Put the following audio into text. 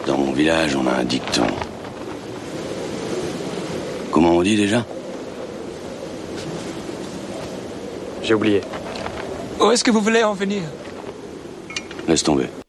Dans mon village, on a un dicton. Comment on dit déjà? J'ai oublié. Où est-ce que vous voulez en venir? Laisse tomber.